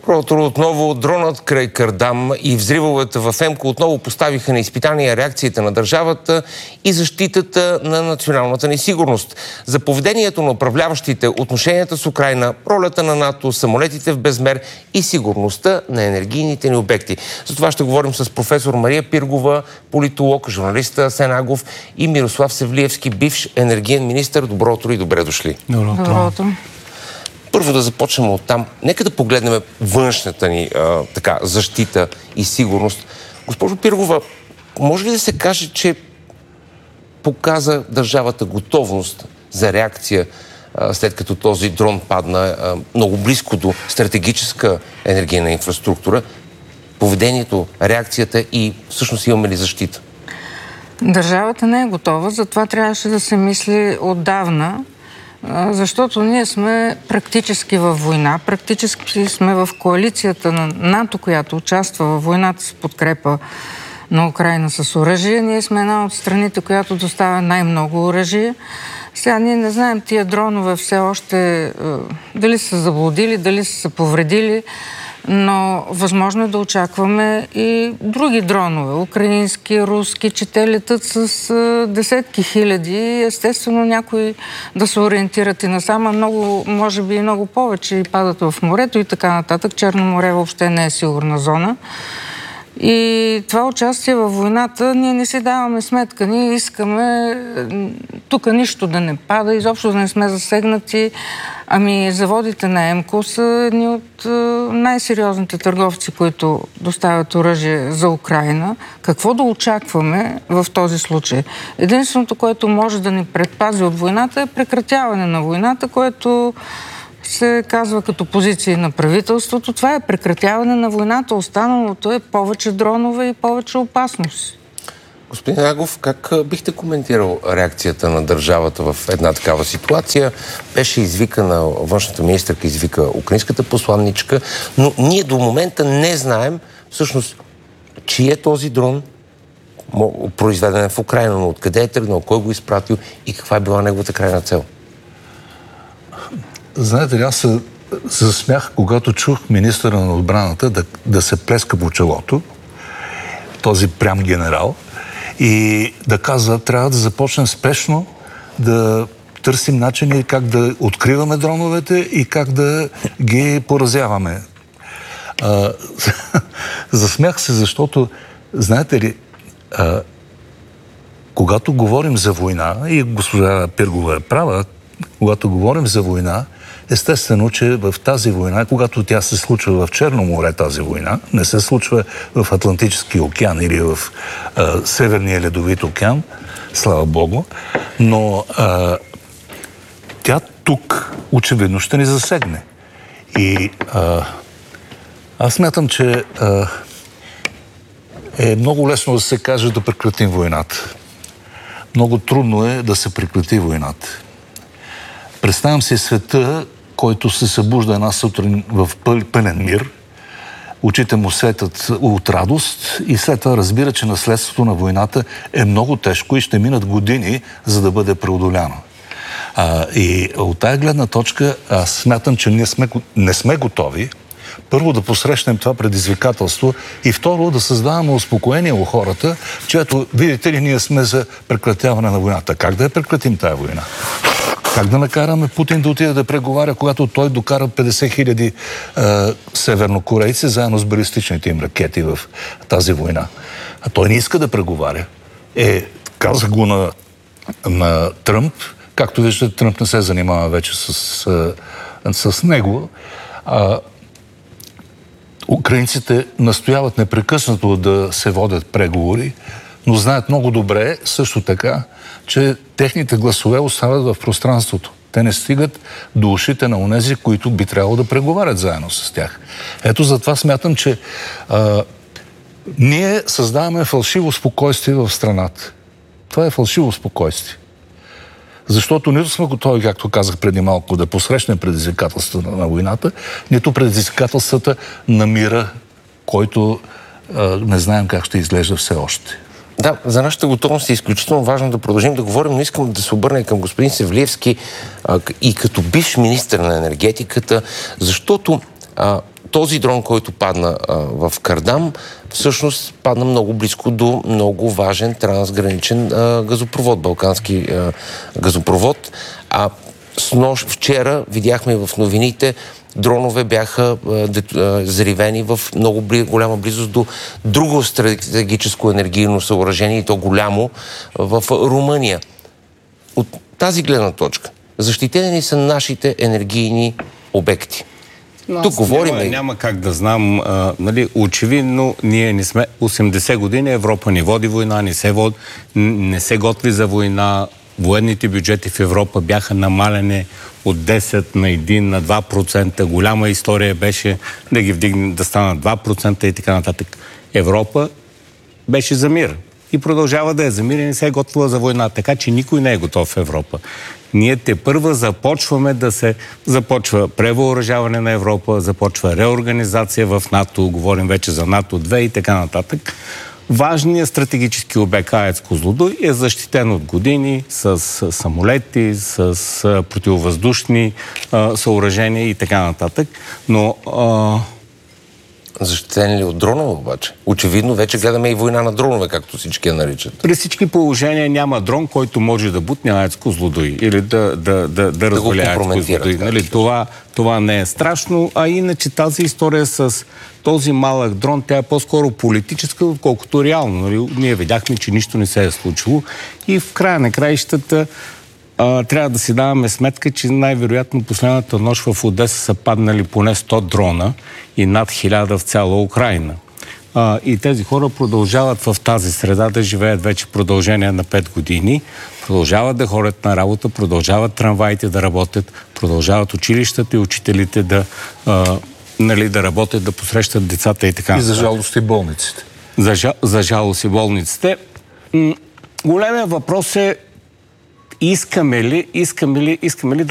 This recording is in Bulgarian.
Добро утро отново. Дронът край Кардам и взривовете в Емко отново поставиха на изпитание реакцията на държавата и защитата на националната ни сигурност. За поведението на управляващите, отношенията с Украйна, ролята на НАТО, самолетите в безмер и сигурността на енергийните ни обекти. За това ще говорим с професор Мария Пиргова, политолог, журналиста Асен Агов и Мирослав Севлиевски, бивш енергиен министър. Добро утро и добре дошли. Добро утро. Първо да започнем от там. Нека да погледнем външната ни защита и сигурност. Госпожо Пиргова, може ли да се каже, че показа държавата готовност за реакция, след като този дрон падна много близко до стратегическа енергийна инфраструктура? Поведението, реакцията и всъщност имаме ли защита? Държавата не е готова, затова трябваше да се мисли отдавна, защото ние сме практически във война, практически сме в коалицията на НАТО, която участва във войната с подкрепа на Украйна с оръжие. Ние сме една от страните, която доставя най-много оръжие. Сега ние не знаем тия дронове все още дали са заблудили, дали са повредили, но възможно е да очакваме и други дронове, украински, руски, че те летат с десетки хиляди. Естествено, някои да се ориентират и насам, а много, може би и много повече и падат в морето и така нататък. Черно море въобще не е сигурна зона. И това участие във войната, ние не си даваме сметка. Ние искаме тук нищо да не пада, изобщо да не сме засегнати. Ами заводите на Емко са едни от най-сериозните търговци, които доставят оръжие за Украйна. Какво да очакваме в този случай? Единственото, което може да ни предпази от войната е прекратяване на войната, което се казва като позиции на правителството. Това е прекратяване на войната. Останалото е повече дронове и повече опасност. Господин Агов, как бихте коментирал реакцията на държавата в една такава ситуация? Беше извикана, външната министърка извика украинската посланничка, но ние до момента не знаем всъщност чий е този дрон, произведен в Украйна, но откъде е тръгнал, кой го е изпратил и каква е била неговата крайна цел? Знаете ли, аз се засмях, когато чух министъра на отбраната да се плеска по челото, този прям генерал, и да казва, трябва да започнем спешно да търсим начини как да откриваме дроновете и как да ги поразяваме. Засмях се, защото, знаете ли, когато говорим за война, и госпожа Пиргова е права, когато говорим за война, естествено, че в тази война, когато тя се случва в Черно море, тази война, не се случва в Атлантическия океан или в Северния ледовит океан, слава Богу, но тя тук очевидно ще ни засегне. И аз смятам, че е много лесно да се каже да прекратим войната. Много трудно е да се прекрати войната. Представям си света, който се събужда една сутрин в пълен мир, очите му светят от радост и след това разбира, че наследството на войната е много тежко и ще минат години, за да бъде преодоляно. И от тая гледна точка аз смятам, че ние не сме готови първо да посрещнем това предизвикателство и второ да създаваме успокоение у хората, чието, видите ли, ние сме за прекратяване на войната. Как да я прекратим тая война? Как да накараме Путин да отиде да преговаря, когато той докара 50 хиляди севернокорейци заедно с балистичните им ракети в тази война? А той не иска да преговаря. Каза го на Тръмп. Както виждате, Тръмп не се занимава вече с него. Украинците настояват непрекъснато да се водят преговори, но знаят много добре също така, че техните гласове остават в пространството. Те не стигат до ушите на онези, които би трябвало да преговарят заедно с тях. Ето затова смятам, че ние създаваме фалшиво спокойствие в страната. Това е фалшиво спокойствие. Защото нито сме готови, както казах преди малко, да посрещнем предизвикателствата на войната, нито предизвикателствата на мира, който не знаем как ще изглежда все още. Да, за нашата готовност е изключително важно да продължим да говорим, но искам да се обърна и към господин Севлиевски и като бивш министър на енергетиката, защото този дрон, който падна в Кардам, всъщност падна много близко до много важен трансграничен газопровод, балкански газопровод. Вчера видяхме в новините, дронове бяха взривени в много голяма близост до друго стратегическо енергийно съоръжение, и то голямо, в Румъния. От тази гледна точка, защитени ли са нашите енергийни обекти? Тук говорим... Няма как да знам. Очевидно, ние не сме 80 години, Европа не води война, не се готви за война. Военните бюджети в Европа бяха намалени от 10 на 1 на 2%. Голяма история беше да ги вдигне, да станат 2% и така нататък. Европа беше за мир. И продължава да е за мир и не се е готвила за война. Така че никой не е готов в Европа. Ние тепърва започваме започва превъоръжаване на Европа, започва реорганизация в НАТО, говорим вече за НАТО 2 и така нататък. Важният стратегически обект АЕЦ Козлодуй е защитен от години с самолети, с противовъздушни съоръжения и така нататък. Но... Защитени ли от дронове обаче? Очевидно вече гледаме и война на дронове, както всички я наричат. При всички положения няма дрон, който може да бутне АЕЦ Козлодуй или да разваля АЕЦ Козлодуй. Това не е страшно, а иначе тази история с този малък дрон, тя е по-скоро политическа, отколкото реално. Ние видяхме, че нищо не се е случило и в края на краищата трябва да си даваме сметка, че най-вероятно последната нощ в Одеса са паднали поне 100 дрона и над 1000 в цяла Украйна. И тези хора продължават в тази среда да живеят вече продължение на 5 години, продължават да ходят на работа, продължават трамваите да работят, продължават училищата и учителите да работят, да посрещат децата и така. И за жалост и болниците. За жалост и болниците. Големият въпрос е искаме ли да